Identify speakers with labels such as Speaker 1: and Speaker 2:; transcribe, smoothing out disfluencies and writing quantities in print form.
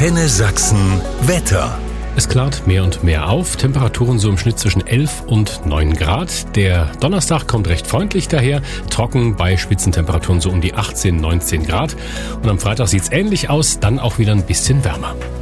Speaker 1: Antenne Sachsen Wetter.
Speaker 2: Es klart mehr und mehr auf, Temperaturen so im Schnitt zwischen 11 und 9 Grad. Der Donnerstag kommt recht freundlich daher, trocken bei Spitzentemperaturen so um die 18, 19 Grad. Und am Freitag sieht's ähnlich aus, dann auch wieder ein bisschen wärmer.